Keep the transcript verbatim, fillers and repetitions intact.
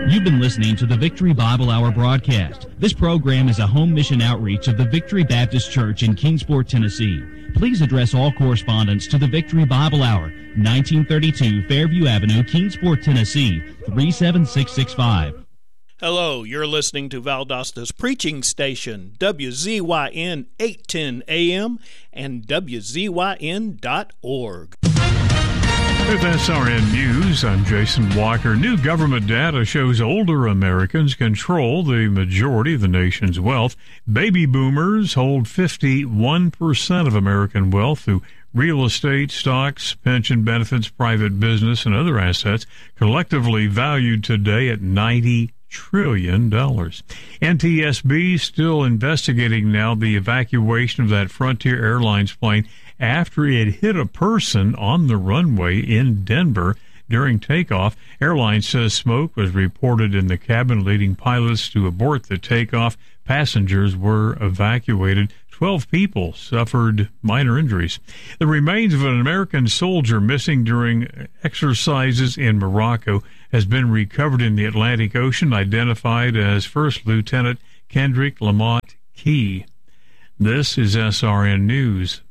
You've been listening to the Victory Bible Hour broadcast. This program is a home mission outreach of the Victory Baptist Church in Kingsport, Tennessee. Please address all correspondence to the Victory Bible Hour, nineteen thirty-two Fairview Avenue, Kingsport, Tennessee, three seven six six five. Hello, you're listening to Valdosta's preaching station, W Z Y N eight ten A M and W Z Y N dot org. With S R N News, I'm Jason Walker. New government data shows older Americans control the majority of the nation's wealth. Baby boomers hold fifty-one percent of American wealth through real estate, stocks, pension benefits, private business, and other assets, collectively valued today at ninety trillion dollars. N T S B still investigating now the evacuation of that Frontier Airlines plane after it hit a person on the runway in Denver during takeoff. Airline says smoke was reported in the cabin, leading pilots to abort the takeoff. Passengers were evacuated. Twelve people suffered minor injuries. The remains of an American soldier missing during exercises in Morocco has been recovered in the Atlantic Ocean, identified as First Lieutenant Kendrick Lamont Key. This is S R N News.